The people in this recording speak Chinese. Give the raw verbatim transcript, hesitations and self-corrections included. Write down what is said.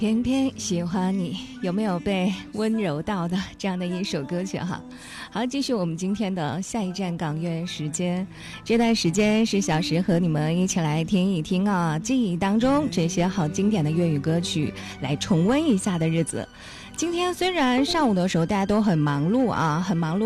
偏偏喜欢你，有没有被温柔到的这样的一首歌曲哈？好，继续我们今天的下一站港乐时间。这段时间是小石和你们一起来听一听啊，记忆当中这些好经典的粤语歌曲，来重温一下的日子。今天虽然上午的时候大家都很忙碌啊，很忙碌。